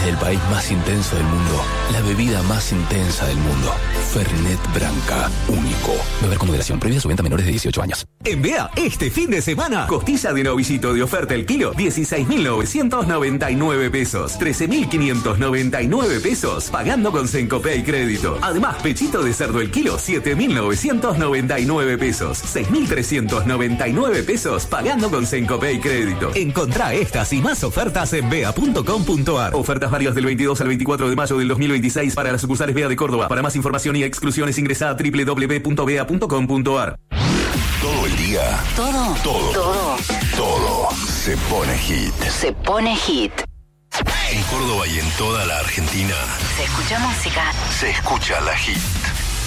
el país más intenso del mundo, la bebida más intensa del mundo. Fernet Branca, único. Beber con moderación, prohibida su venta a menores de 18 años. En Bea, este fin de semana, costilla de novillito de oferta el kilo, 16.999 pesos. 13.599 pesos, pagando con Sencopay Crédito. Además, pechito de cerdo el kilo, 7.999 pesos. 6.399 pesos, pagando con Sencopay Crédito. Encontrá estas y más ofertas en bea.com.ar. Ofertas válidas del 22 al 24 de mayo del 2026 para las sucursales Bea de Córdoba. Para más información y exclusiones ingresa a www.bea.com.ar. Todo el día. Todo se pone hit. Se pone hit. En Córdoba y en toda la Argentina. Se escucha música. Se escucha la hit.